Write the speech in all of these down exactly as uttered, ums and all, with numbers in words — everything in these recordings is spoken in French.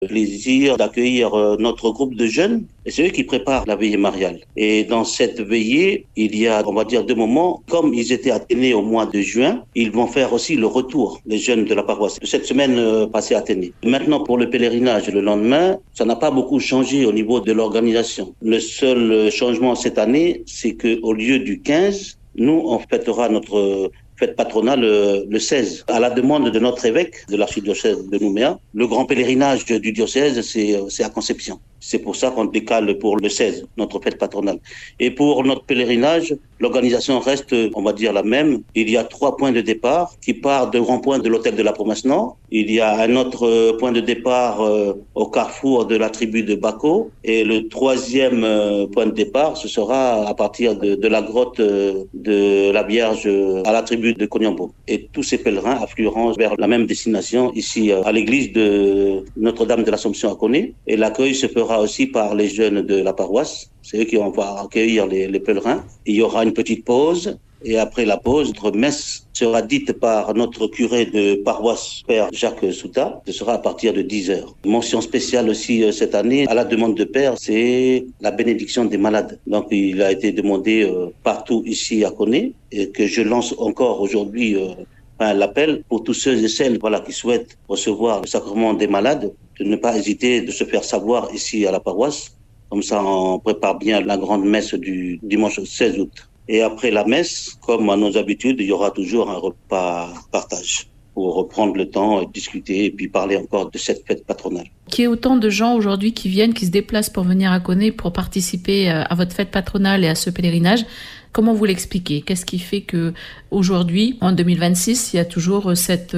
plaisir d'accueillir notre groupe de jeunes et c'est eux qui préparent la veillée mariale. Et dans cette veillée, il y a, on va dire, deux moments. Comme ils étaient Athénée au mois de juin, ils vont faire aussi le retour, les jeunes de la paroisse, cette semaine euh, passée à Athénée. Maintenant, pour le pèlerinage, le lendemain, ça n'a pas beaucoup changé au niveau de l'organisation. Le seul changement cette année, c'est qu'au lieu du quinze, nous, on fêtera notre fête patronale le, le seize. À la demande de notre évêque de l'archidiocèse de Nouméa, le grand pèlerinage du diocèse, c'est, c'est à Conception. C'est pour ça qu'on décale pour le seize, notre fête patronale. Et pour notre pèlerinage, l'organisation reste, on va dire, la même. Il y a trois points de départ qui partent de rond-point de l'hôtel de la Promesse Nord. Il y a un autre point de départ euh, au carrefour de la tribu de Bako. Et le troisième euh, point de départ, ce sera à partir de, de la grotte euh, de la Vierge euh, à la tribu de Konyambo. Et tous ces pèlerins afflueront vers la même destination, ici euh, à l'église de Notre-Dame de l'Assomption à Koné. Et l'accueil se fera aussi par les jeunes de la paroisse. C'est eux qui vont accueillir les, les pèlerins. Il y aura une petite pause et après la pause, notre messe sera dite par notre curé de paroisse, Père Jacques Souta. Ce sera à partir de dix heures. Mention spéciale aussi euh, cette année, à la demande de Père, c'est la bénédiction des malades. Donc il a été demandé euh, partout ici à Koné et que je lance encore aujourd'hui euh, un appel pour tous ceux et celles voilà, qui souhaitent recevoir le sacrement des malades, de ne pas hésiter de se faire savoir ici à la paroisse. Comme ça, on prépare bien la grande messe du dimanche seize août. Et après la messe, comme à nos habitudes, il y aura toujours un repas partage pour reprendre le temps, discuter et puis parler encore de cette fête patronale. Qu'il y ait autant de gens aujourd'hui qui viennent, qui se déplacent pour venir à Koné pour participer à votre fête patronale et à ce pèlerinage, comment vous l'expliquez ? Qu'est-ce qui fait que aujourd'hui, en deux mille vingt-six, il y a toujours cette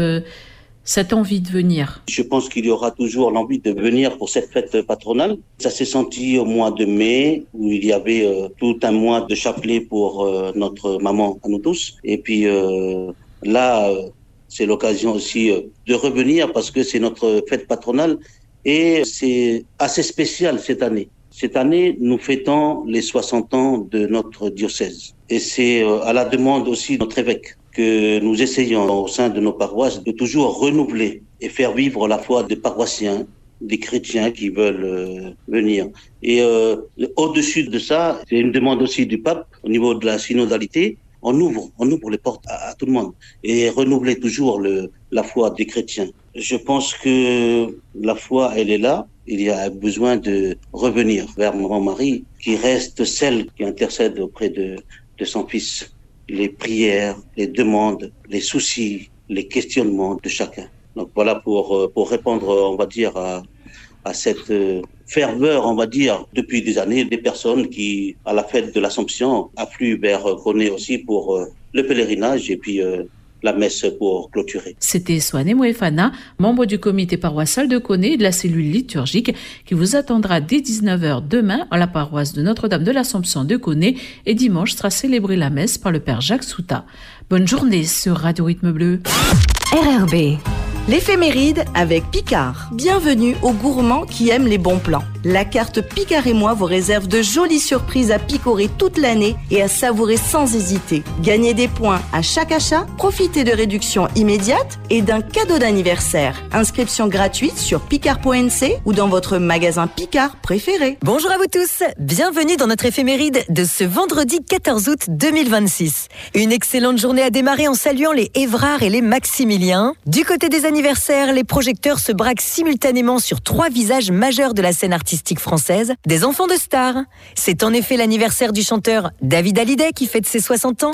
cette envie de venir? Je pense qu'il y aura toujours l'envie de venir pour cette fête patronale. Ça s'est senti au mois de mai, où il y avait euh, tout un mois de chapelet pour euh, notre maman à nous tous. Et puis euh, là, euh, c'est l'occasion aussi euh, de revenir parce que c'est notre fête patronale et c'est assez spécial cette année. Cette année, nous fêtons les soixante ans de notre diocèse. Et c'est euh, à la demande aussi de notre évêque que nous essayons au sein de nos paroisses de toujours renouveler et faire vivre la foi des paroissiens, des chrétiens qui veulent euh, venir. Et euh, au-dessus de ça, c'est une demande aussi du pape au niveau de la synodalité. On ouvre, on ouvre les portes à, à tout le monde et renouveler toujours le, la foi des chrétiens. Je pense que la foi, elle est là. Il y a besoin de revenir vers Maman Marie, qui reste celle qui intercède auprès de, de son Fils. Les prières, les demandes, les soucis, les questionnements de chacun. Donc voilà pour pour répondre, on va dire, à, à cette ferveur, on va dire, depuis des années, des personnes qui, à la fête de l'Assomption, affluent vers Koné aussi pour le pèlerinage et puis euh, la messe pour clôturer. C'était Soane Mouefana, membre du comité paroissial de Koné et de la cellule liturgique, qui vous attendra dès dix-neuf heures demain à la paroisse de Notre-Dame de l'Assomption de Koné et dimanche sera célébrée la messe par le Père Jacques Souta. Bonne journée sur Radio Rythme Bleu. R R B. L'éphéméride avec Picard. Bienvenue aux gourmands qui aiment les bons plans. La carte Picard et moi vous réserve de jolies surprises à picorer toute l'année et à savourer sans hésiter. Gagnez des points à chaque achat, profitez de réductions immédiates et d'un cadeau d'anniversaire. Inscription gratuite sur picard point n c ou dans votre magasin Picard préféré. Bonjour à vous tous, bienvenue dans notre éphéméride de ce vendredi quatorze août deux mille vingt-six. Une excellente journée à démarrer en saluant les Évrard et les Maximiliens. Du côté des anniversaires, les projecteurs se braquent simultanément sur trois visages majeurs de la scène artistique française, des enfants de stars. C'est en effet l'anniversaire du chanteur David Hallyday qui fête ses soixante ans.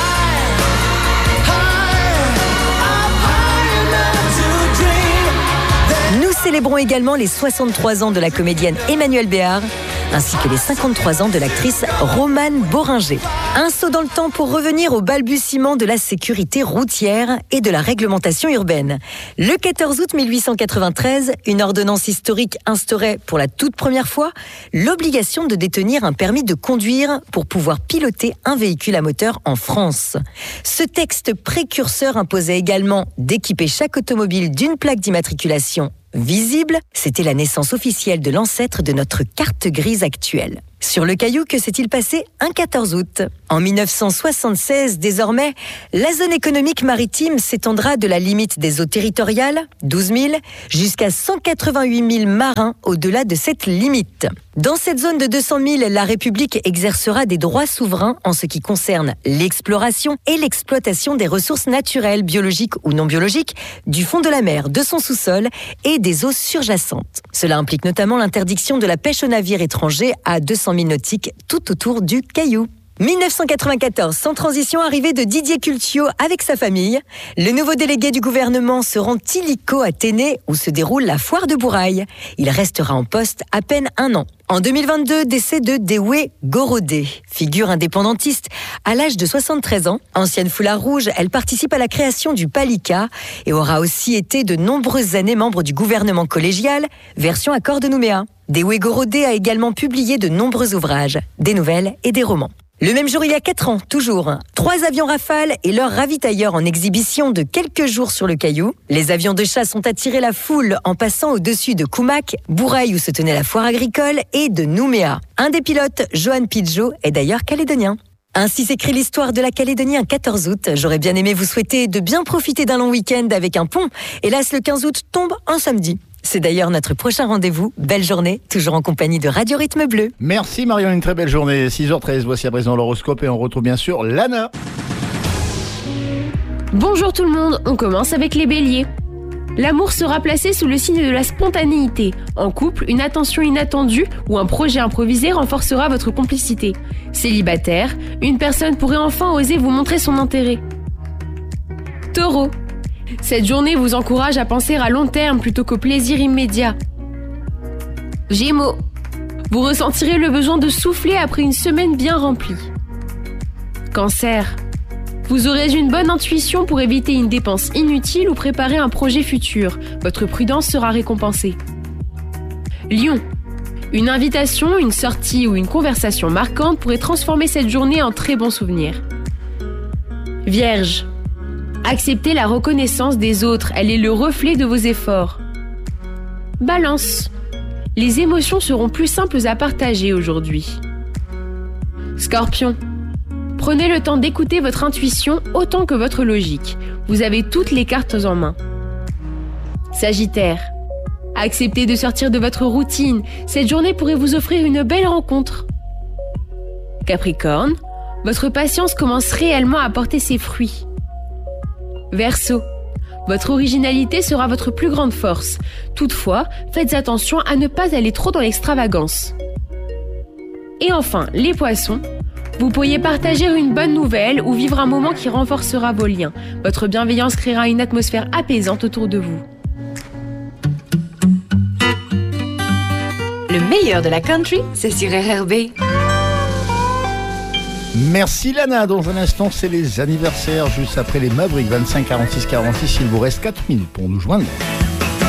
Nous célébrons également les soixante-trois ans de la comédienne Emmanuelle Béard, ainsi que les cinquante-trois ans de l'actrice Romane Boringer. Un saut dans le temps pour revenir au balbutiement de la sécurité routière et de la réglementation urbaine. Le quatorze août mille huit cent quatre-vingt-treize, une ordonnance historique instaurait pour la toute première fois l'obligation de détenir un permis de conduire pour pouvoir piloter un véhicule à moteur en France. Ce texte précurseur imposait également d'équiper chaque automobile d'une plaque d'immatriculation visible. C'était la naissance officielle de l'ancêtre de notre carte grise actuelle. Sur le Caillou, que s'est-il passé un quatorze août ? En mille neuf cent soixante-seize, désormais, la zone économique maritime s'étendra de la limite des eaux territoriales, douze mille, jusqu'à cent quatre-vingt-huit mille marins au-delà de cette limite. Dans cette zone de deux cent mille, la République exercera des droits souverains en ce qui concerne l'exploration et l'exploitation des ressources naturelles, biologiques ou non biologiques, du fond de la mer, de son sous-sol et des eaux surjacentes. Cela implique notamment l'interdiction de la pêche aux navires étrangers à deux cent mille nautiques tout autour du Caillou. mille neuf cent quatre-vingt-quatorze, sans transition, arrivée de Didier Cultiot avec sa famille. Le nouveau délégué du gouvernement se rend illico à Ténè, où se déroule la foire de Bourail. Il restera en poste à peine un an. En deux mille vingt-deux, décès de Dewey Gorodé, figure indépendantiste à l'âge de soixante-treize ans. Ancienne foulard rouge, elle participe à la création du Palika et aura aussi été de nombreuses années membre du gouvernement collégial, version accord de Nouméa. Dewey Gorodé a également publié de nombreux ouvrages, des nouvelles et des romans. Le même jour, il y a quatre ans, toujours, trois avions Rafale et leurs ravitailleurs en exhibition de quelques jours sur le Caillou. Les avions de chasse ont attiré la foule en passant au-dessus de Koumak, Bourail où se tenait la foire agricole, et de Nouméa. Un des pilotes, Johan Pidgeot, est d'ailleurs calédonien. Ainsi s'écrit l'histoire de la Calédonie un quatorze août. J'aurais bien aimé vous souhaiter de bien profiter d'un long week-end avec un pont. Hélas, le quinze août tombe un samedi. C'est d'ailleurs notre prochain rendez-vous. Belle journée, toujours en compagnie de Radio Rythme Bleu. Merci Marion, une très belle journée. six heures treize, voici à présent l'horoscope et on retrouve bien sûr Lana. Bonjour tout le monde, on commence avec les béliers. L'amour sera placé sous le signe de la spontanéité. En couple, une attention inattendue ou un projet improvisé renforcera votre complicité. Célibataire, une personne pourrait enfin oser vous montrer son intérêt. Taureau. Cette journée vous encourage à penser à long terme plutôt qu'au plaisir immédiat. Gémeaux. Vous ressentirez le besoin de souffler après une semaine bien remplie. Cancer. Vous aurez une bonne intuition pour éviter une dépense inutile ou préparer un projet futur. Votre prudence sera récompensée. Lion. Une invitation, une sortie ou une conversation marquante pourrait transformer cette journée en très bons souvenirs. Vierge. Acceptez la reconnaissance des autres, elle est le reflet de vos efforts. Balance. Les émotions seront plus simples à partager aujourd'hui. Scorpion. Prenez le temps d'écouter votre intuition autant que votre logique. Vous avez toutes les cartes en main. Sagittaire. Acceptez de sortir de votre routine. Cette journée pourrait vous offrir une belle rencontre. Capricorne. Votre patience commence réellement à porter ses fruits. Verseau. Votre originalité sera votre plus grande force. Toutefois, faites attention à ne pas aller trop dans l'extravagance. Et enfin, les poissons. Vous pourriez partager une bonne nouvelle ou vivre un moment qui renforcera vos liens. Votre bienveillance créera une atmosphère apaisante autour de vous. Le meilleur de la country, c'est sur R R B. Merci Lana, dans un instant c'est les anniversaires juste après les Mavericks. Vingt-cinq quarante-six quarante-six, il vous reste quatre minutes pour nous joindre.